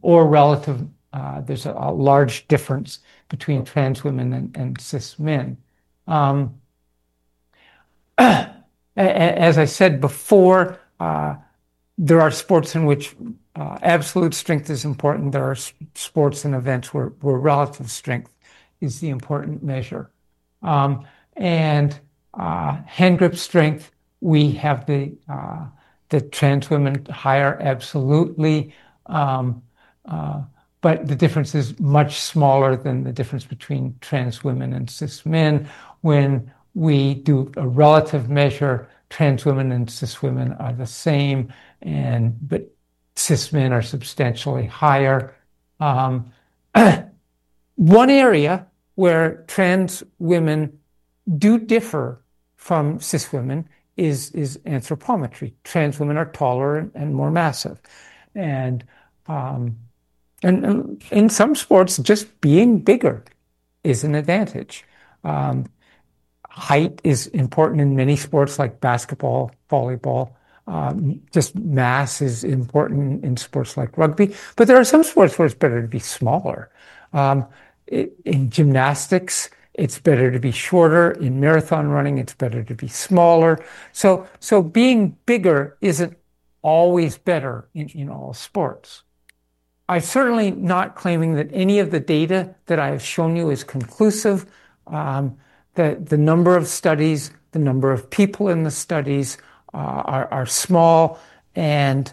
or relative, there's a large difference between trans women and cis men. As I said before, there are sports in which absolute strength is important. There are sports and events where relative strength is the important measure. And hand grip strength, we have the trans women higher, absolutely. But the difference is much smaller than the difference between trans women and cis men. When we do a relative measure, trans women and cis women are the same, but cis men are substantially higher. One area where trans women do differ from cis women is anthropometry. Trans women are taller and more massive. And in some sports, just being bigger is an advantage. Height is important in many sports like basketball, volleyball. Just mass is important in sports like rugby. But there are some sports where it's better to be smaller. In gymnastics, it's better to be shorter. In marathon running, it's better to be smaller. So being bigger isn't always better in all sports. I'm certainly not claiming that any of the data that I have shown you is conclusive. The number of studies, the number of people in the studies are small, and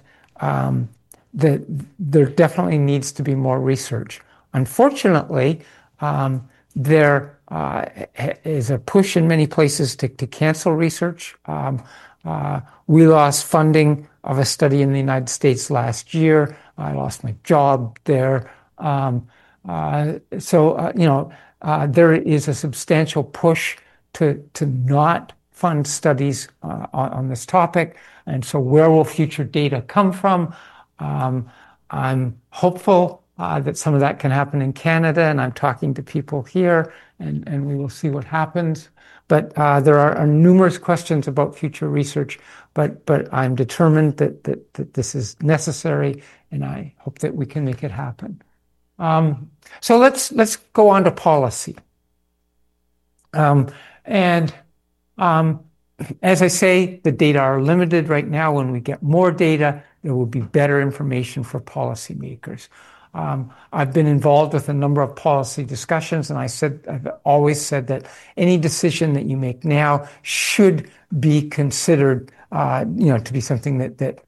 there definitely needs to be more research. Unfortunately, there is a push in many places to cancel research. We lost funding of a study in the United States last year. I lost my job there. There is a substantial push to not fund studies on this topic. And so where will future data come from? I'm hopeful that some of that can happen in Canada, and I'm talking to people here, and we will see what happens. But there are numerous questions about future research, but I'm determined that this is necessary, and I hope that we can make it happen. So let's go on to policy. As I say, the data are limited right now. When we get more data, there will be better information for policymakers. I've been involved with a number of policy discussions, and I've always said that any decision that you make now should be considered, to be something that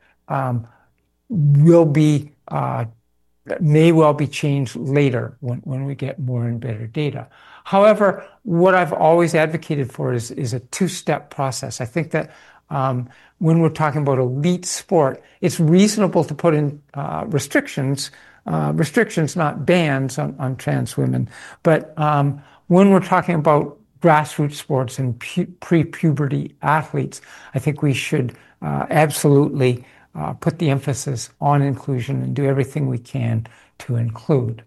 may well be changed later when we get more and better data. However, what I've always advocated for is a two-step process. I think that when we're talking about elite sport, it's reasonable to put in restrictions, not bans on trans women. But when we're talking about grassroots sports and pre-puberty athletes, I think we should absolutely put the emphasis on inclusion and do everything we can to include.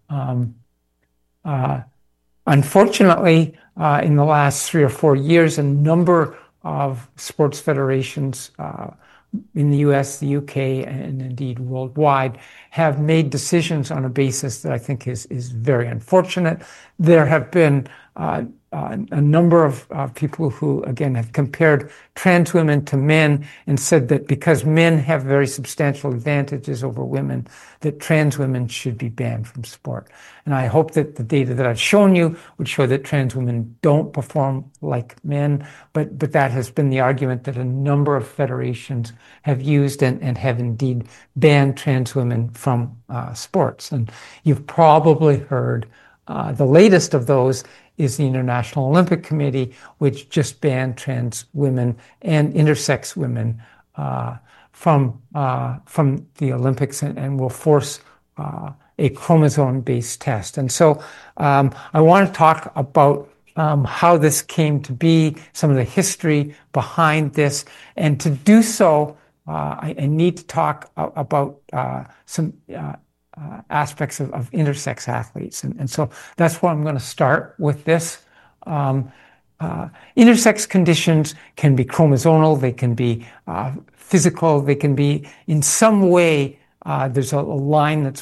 Unfortunately, in the last 3 or 4 years, a number of sports federations in the US, the UK, and indeed worldwide have made decisions on a basis that I think is very unfortunate. There have been a number of people who, again, have compared trans women to men and said that because men have very substantial advantages over women, that trans women should be banned from sport. And I hope that the data that I've shown you would show that trans women don't perform like men, but that has been the argument that a number of federations have used and have indeed banned trans women from sports. And you've probably heard the latest of those is the International Olympic Committee, which just banned trans women and intersex women from the Olympics and will force a chromosome-based test. And so I want to talk about how this came to be, some of the history behind this, and to do so, I need to talk about some aspects of intersex athletes. And so that's where I'm going to start with this. Intersex conditions can be chromosomal, they can be physical, they can be in some way, there's a line that's